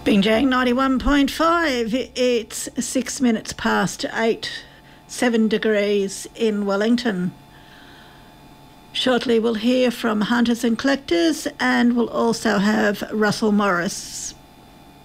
Binjang 91.5. It's 6 minutes past 8, 7 degrees in Wellington. Shortly we'll hear from Hunters and Collectors, and we'll also have Russell Morris